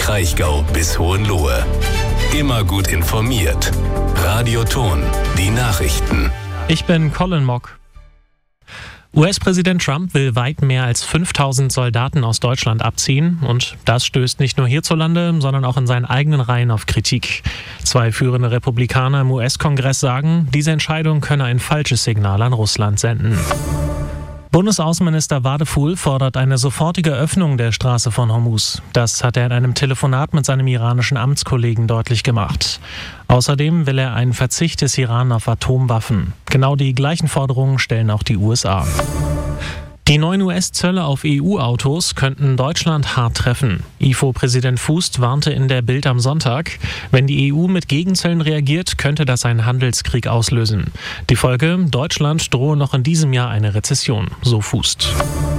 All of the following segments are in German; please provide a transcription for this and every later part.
Kraichgau bis Hohenlohe. Immer gut informiert. Radio Ton, die Nachrichten. Ich bin Colin Mock. US-Präsident Trump will weit mehr als 5000 Soldaten aus Deutschland abziehen. Und das stößt nicht nur hierzulande, sondern auch in seinen eigenen Reihen auf Kritik. 2 führende Republikaner im US-Kongress sagen, diese Entscheidung könne ein falsches Signal an Russland senden. Bundesaußenminister Wadefuhl fordert eine sofortige Öffnung der Straße von Hormuz. Das hat er in einem Telefonat mit seinem iranischen Amtskollegen deutlich gemacht. Außerdem will er einen Verzicht des Iran auf Atomwaffen. Genau die gleichen Forderungen stellen auch die USA. Die neuen US-Zölle auf EU-Autos könnten Deutschland hart treffen. IFO-Präsident Fußt warnte in der Bild am Sonntag, wenn die EU mit Gegenzöllen reagiert, könnte das einen Handelskrieg auslösen. Die Folge: Deutschland drohe noch in diesem Jahr eine Rezession, so Fußt.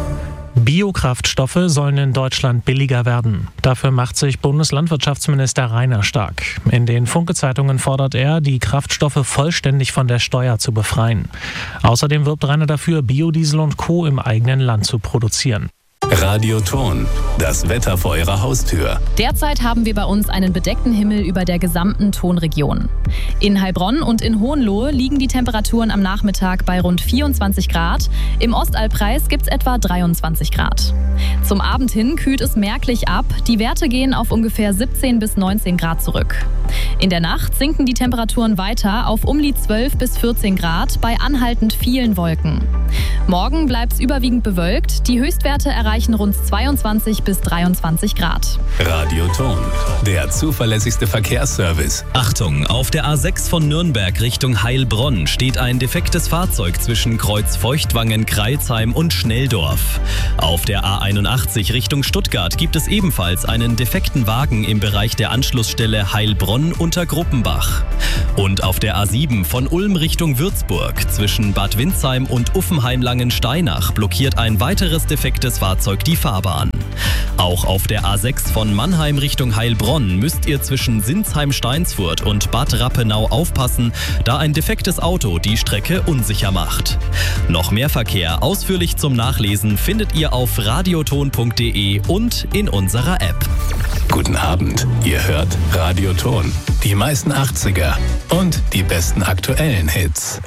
Biokraftstoffe sollen in Deutschland billiger werden. Dafür macht sich Bundeslandwirtschaftsminister Rainer stark. In den Funke-Zeitungen fordert er, die Kraftstoffe vollständig von der Steuer zu befreien. Außerdem wirbt Rainer dafür, Biodiesel und Co. im eigenen Land zu produzieren. Radio Ton, das Wetter vor Ihrer Haustür. Derzeit haben wir bei uns einen bedeckten Himmel über der gesamten Tonregion. In Heilbronn und in Hohenlohe liegen die Temperaturen am Nachmittag bei rund 24 Grad. Im Ostallkreis gibt es etwa 23 Grad. Zum Abend hin kühlt es merklich ab. Die Werte gehen auf ungefähr 17 bis 19 Grad zurück. In der Nacht sinken die Temperaturen weiter auf um die 12 bis 14 Grad bei anhaltend vielen Wolken. Morgen bleibt es überwiegend bewölkt. Die Höchstwerte erreichen rund 22 bis 23 Grad. Radio Ton, der zuverlässigste Verkehrsservice. Achtung, auf der A6 von Nürnberg Richtung Heilbronn steht ein defektes Fahrzeug zwischen Kreuz Feuchtwangen, Crailsheim und Schnelldorf. Auf der A81 Richtung Stuttgart gibt es ebenfalls einen defekten Wagen im Bereich der Anschlussstelle Heilbronn unter Gruppenbach. Und auf der A7 von Ulm Richtung Würzburg zwischen Bad Windsheim und Uffenheim-Langensteinach blockiert ein weiteres defektes Fahrzeug die Fahrbahn. Auch auf der A6 von Mannheim Richtung Heilbronn müsst ihr zwischen Sinsheim-Steinsfurt und Bad Rappenau aufpassen, da ein defektes Auto die Strecke unsicher macht. Noch mehr Verkehr ausführlich zum Nachlesen findet ihr auf radioton.de und in unserer App. Guten Abend, ihr hört Radio Ton. Die meisten 80er und die besten aktuellen Hits.